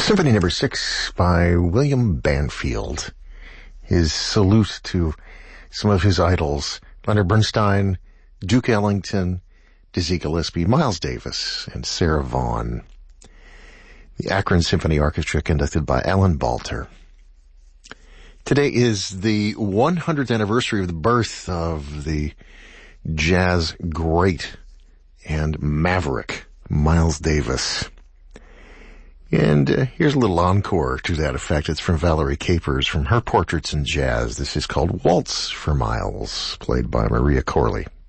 Symphony Number 6 by William Banfield. His salute to some of his idols, Leonard Bernstein, Duke Ellington, Dizzy Gillespie, Miles Davis, and Sarah Vaughan. The Akron Symphony Orchestra conducted by Alan Balter. Today is the 100th anniversary of the birth of the jazz great and maverick Miles Davis. And here's a little encore to that effect. It's from Valerie Capers from her Portraits in Jazz. This is called Waltz for Miles, played by Maria Corley.